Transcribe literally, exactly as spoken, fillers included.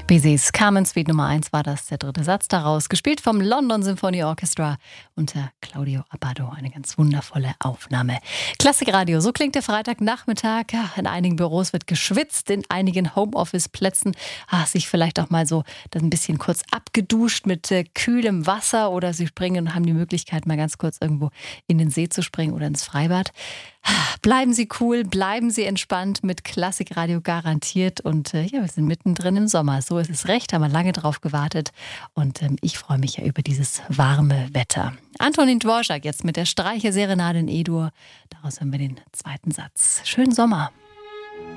Bizets Carmen Suite Nummer eins war das, der dritte Satz daraus, gespielt vom London Symphony Orchestra unter Claudio Abbado. Eine ganz wundervolle Aufnahme. Klassikradio, so klingt der Freitagnachmittag. Ja, in einigen Büros wird geschwitzt, in einigen Homeoffice-Plätzen ah, sich vielleicht auch mal so ein bisschen kurz abgeduscht mit äh, kühlem Wasser oder sie springen und haben die Möglichkeit, mal ganz kurz irgendwo in den See zu springen oder ins Freibad. Bleiben Sie cool, bleiben Sie entspannt mit Klassikradio garantiert. Und äh, ja, wir sind mittendrin im Sommer. So ist es recht, haben wir lange drauf gewartet. Und ähm, ich freue mich ja über dieses warme Wetter. Antonin Dvorak jetzt mit der Streicher-Serenade in E-Dur. Daraus hören wir den zweiten Satz. Schönen Sommer.